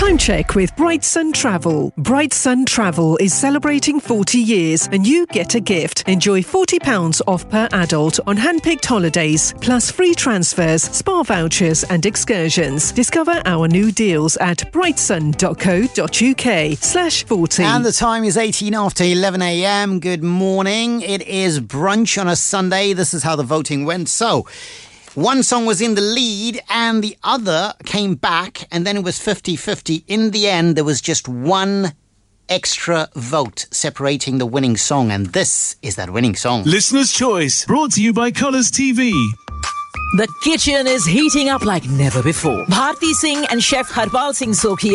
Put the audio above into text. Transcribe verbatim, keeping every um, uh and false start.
Time check with Bright Sun Travel. Bright Sun Travel is celebrating forty years and you get a gift. Enjoy forty pounds off per adult on hand-picked holidays, plus free transfers, spa vouchers and excursions. Discover our new deals at brightsun.co.uk slash 40. And the time is eighteen after eleven a.m. Good morning. It is brunch on a Sunday. This is how the voting went. So, one song was in the lead and the other came back, and then it was fifty-fifty. In the end, there was just one extra vote separating the winning song, and this is that winning song. Listener's Choice, brought to you by Colours T V. The kitchen is heating up like never before. Bharti Singh and Chef Harpal Singh Sokhi